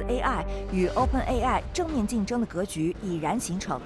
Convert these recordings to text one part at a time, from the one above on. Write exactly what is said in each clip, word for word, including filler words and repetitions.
A I 与 OpenAI 正面竞争的格局已然形成。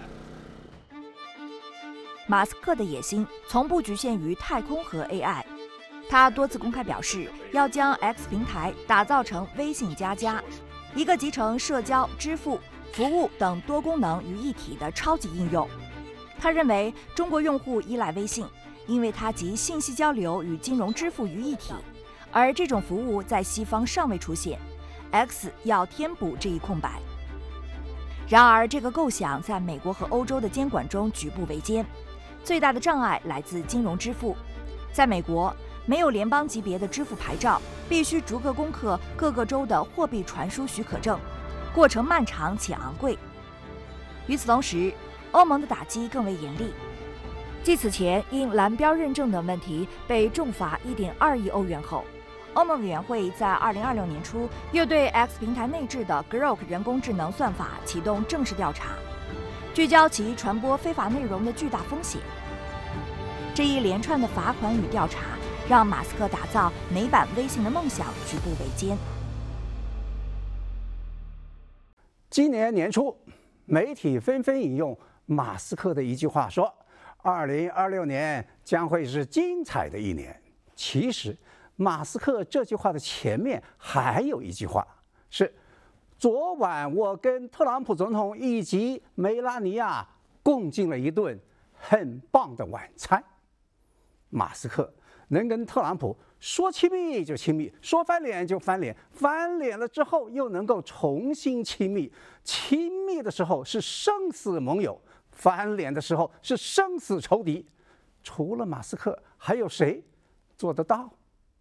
马斯克的野心从不局限于太空和 A I， 他多次公开表示要将 X 平台打造成微信加加，一个集成社交、支付、服务等多功能于一体的超级应用。他认为中国用户依赖微信，因为它集信息交流与金融支付于一体，而这种服务在西方尚未出现 ，X 要填补这一空白。然而，这个构想在美国和欧洲的监管中举步维艰，最大的障碍来自金融支付。在美国，没有联邦级别的支付牌照，必须逐个攻克各个州的货币传输许可证，过程漫长且昂贵。与此同时，欧盟的打击更为严厉。继此前因蓝标认证等问题被重罚 一点二亿欧元后，欧盟委员会在二零二六年初又对 X 平台内置的 Grok 人工智能算法启动正式调查，聚焦其传播非法内容的巨大风险。这一连串的罚款与调查，让马斯克打造美版微信的梦想举步维艰。 今年年初，媒体纷纷引用马斯克的一句话说：“二零二六年将会是精彩的一年。”其实，马斯克这句话的前面还有一句话，是昨晚我跟特朗普总统以及梅拉尼亚共进了一顿很棒的晚餐。马斯克能跟特朗普说亲密就亲密，说翻脸就翻脸，翻脸了之后又能够重新亲密，亲密的时候是生死盟友，翻脸的时候是生死仇敌。除了马斯克，还有谁做得到？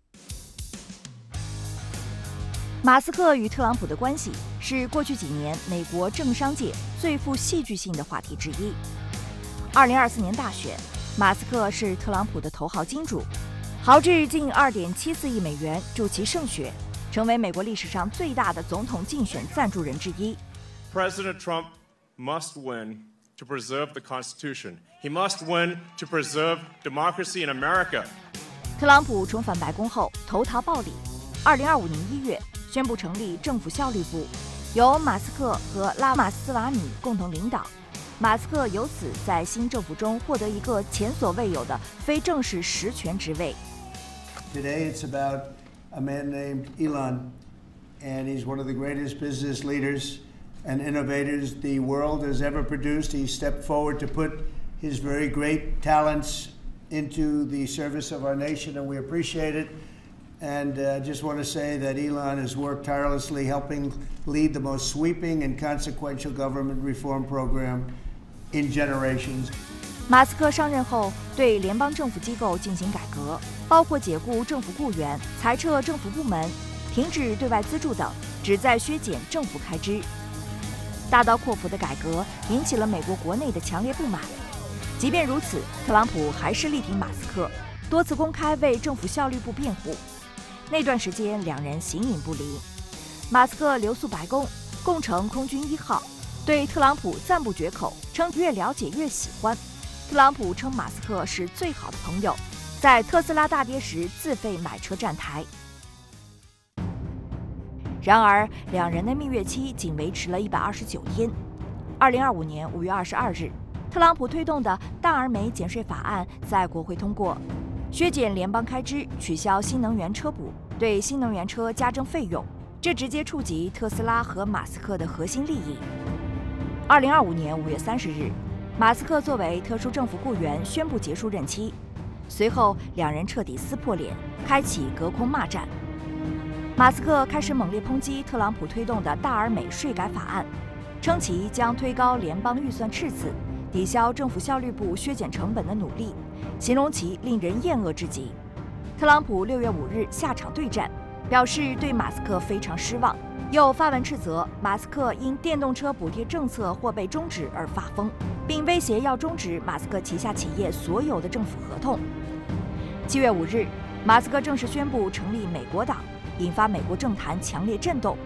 马斯克与特朗普的关系是过去几年美国政商界最富戏剧性的话题之一。二零二四年大选，马斯克是特朗普的头号金主，豪掷近 二点七四亿美元助其胜选，成为美国历史上最大的总统竞选赞助人之一。 President Trump must win to preserve the Constitution. He must win to preserve democracy in America. 特朗普重返白宫后投桃报李，二零二五年一月宣布成立政府效率部，由马斯克和拉马斯瓦米共同领导。马斯克由此在新政府中获得一个前所未有的非正式实权职位。 Today it's about a man named Elon, and he's one of the greatest business leaders and innovators the world has ever produced. He stepped forward to put his very great talents into the service of our nation, and we appreciate it. And I uh, just want to say that Elon has worked tirelessly helping lead the most sweeping and consequential government reform program in generations. 马斯克上任后，对联邦政府机构进行改革，包括解雇政府雇员、裁撤政府部门、停止对外资助等，旨在削减政府开支。大刀阔斧的改革引起了美国国内的强烈不满。即便如此，特朗普还是力挺马斯克，多次公开为政府效率部辩护。那段时间，两人形影不离。马斯克留宿白宫，共乘空军一号，对特朗普赞不绝口，称越了解越喜欢。特朗普称马斯克是最好的朋友，在特斯拉大跌时自费买车站台。然而，两人的蜜月期仅维持了一百二十九天。二零二五年五月二十二日，特朗普推动的大而美减税法案在国会通过，削减联邦开支，取消新能源车补，对新能源车加征费用，这直接触及特斯拉和马斯克的核心利益。二零二五年五月三十日，马斯克作为特殊政府雇员宣布结束任期，随后两人彻底撕破脸，开启隔空骂战。马斯克开始猛烈抨击特朗普推动的大而美税改法案，称其将推高联邦预算赤字，抵消政府效率部削减成本的努力，形容其令人厌恶至极。特朗普六月五日下场对战，表示对马斯克非常失望，又发文斥责马斯克因电动车补贴政策或被终止而发疯，并威胁要终止马斯克旗下企业所有的政府合同。七月五日，马斯克正式宣布成立美国党，引发美国政坛强烈震动。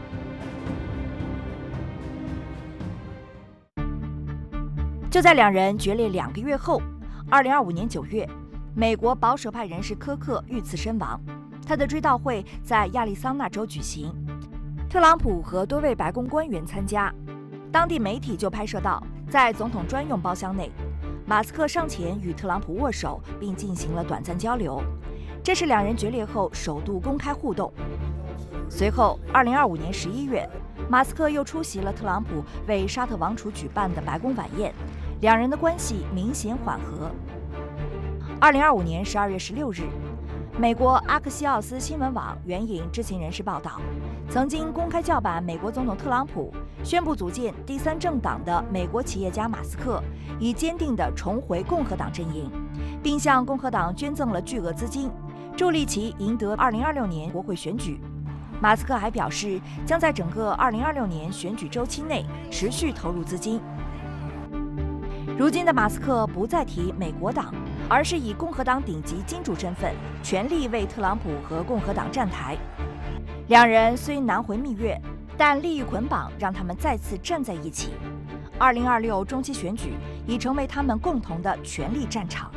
就在两人决裂两个月后，二零二五年九月，美国保守派人士科克遇刺身亡，他的追悼会在亚利桑那州举行。特特朗普和多位白宫官员参加。当地媒体就拍摄到，在总统专用包厢内，马斯克上前与特朗普握手，并进行了短暂交流。这是两人决裂后首度公开互动。随后，二零二五年十一月，马斯克又出席了特朗普为沙特王储举办的白宫晚宴，两人的关系明显缓和。二零二五年十二月十六日，美国阿克西奥斯新闻网援引知情人士报道，曾经公开叫板美国总统特朗普，宣布组建第三政党的美国企业家马斯克已坚定地重回共和党阵营，并向共和党捐赠了巨额资金，助力其赢得二零二六年国会选举。马斯克还表示，将在整个二零二六年选举周期内持续投入资金。如今的马斯克不再提美国党，而是以共和党顶级金主身份，全力为特朗普和共和党站台。两人虽难回蜜月，但利益捆绑让他们再次站在一起。二零二六中期选举已成为他们共同的权力战场。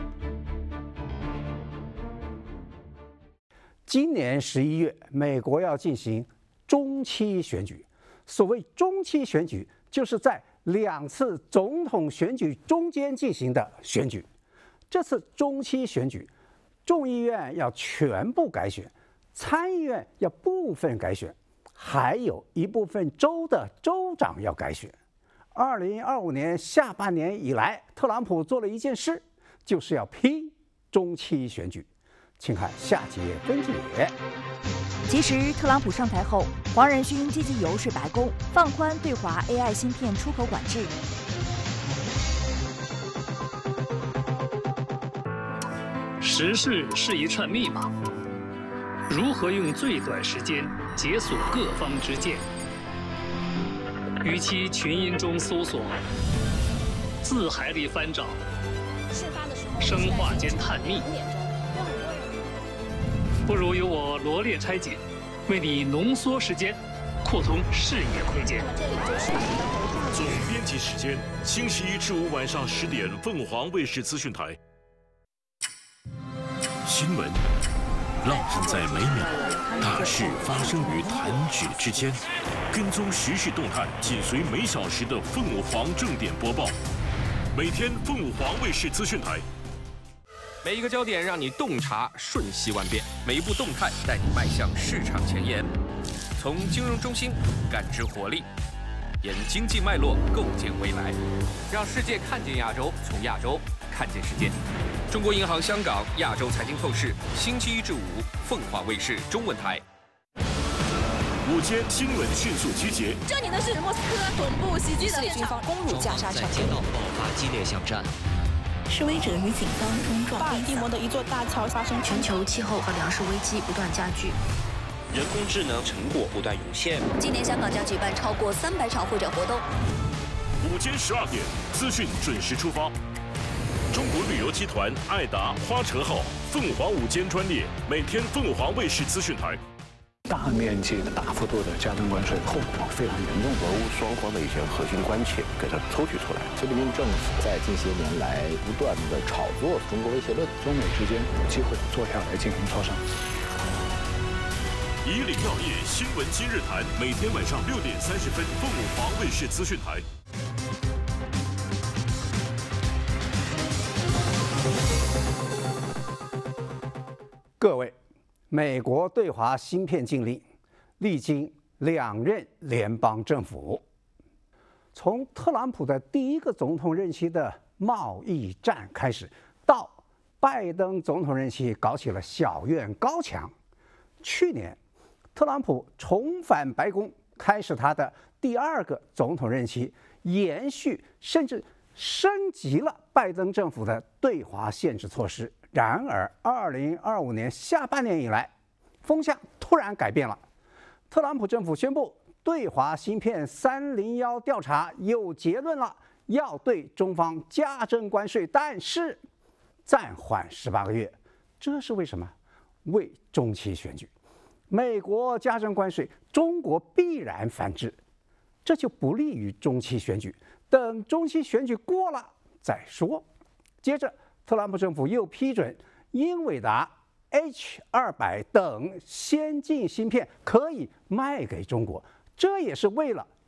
今年十一月，美国要进行中期选举。所谓中期选举，就是在两次总统选举中间进行的选举。这次中期选举，众议院要全部改选，参议院要部分改选，还有一部分州的州长要改选。二零二五年下半年以来，特朗普做了一件事，就是要批中期选举。请看下节分解。 其实，特朗普上台后，黄仁勋积极游说白宫放宽对华 A I 芯片出口管制。 时事是一串密码，如何用最短时间解锁各方之见？与其群音中搜索，字海里翻找，生化间探秘。不如由我罗列拆解，为你浓缩时间，扩通视野空间。 总编辑时间：星期一至五晚上十点，凤凰卫视资讯台。新闻浪漫在每秒，大事发生于弹指之间。跟踪时事动态，紧随每小时的凤凰正点播报。每天凤凰卫视资讯台。 每一个焦点让你洞察瞬息万变，每一步动态带你迈向市场前沿。从金融中心感知活力，沿经济脉络构建未来，让世界看见亚洲，从亚洲看见世界。中国银行香港亚洲财经透视，星期一至五，凤凰卫视中文台。 午间新闻迅速集结。 这里呢是莫斯科总部袭击的军方攻入加沙城， 街道爆发激烈巷战。 示威者与警方冲撞。巴尔的摩的一座大桥发生。 全球气候和粮食危机不断加剧， 人工智能成果不断涌现。 今年香港将举办超过三百场会展活动。 午间十二点，资讯准时出发。中国旅游集团爱达花车号凤凰午间专列，每天凤凰卫视资讯台。 大面积的、大幅度的加征关税，后果非常严重。 俄乌双方的一些核心关切给它抽取出来。 菲律宾政府在近些年来不断的炒作中国威胁论， 中美之间有机会坐下来进行磋商。 以岭药业新闻今日谈，每天晚上六点三十分，凤凰卫视资讯台。 各位。美国对华芯片禁令，历经两任联邦政府，从特朗普的第一个总统任期的贸易战开始，到拜登总统任期搞起了小院高墙。去年，特朗普重返白宫，开始他的第二个总统任期，延续甚至升级了拜登政府的对华限制措施。然而，二零二五年下半年以来，风向突然改变了。特朗普政府宣布对华芯片三零一调查有结论了，要对中方加征关税，但是暂缓十八个月。这是为什么？为中期选举。美国加征关税，中国必然反制，这就不利于中期选举。等中期选举过了再说。接着，特朗普政府又批准英伟达 H 二百等先进芯片可以卖给中国， 这也是为了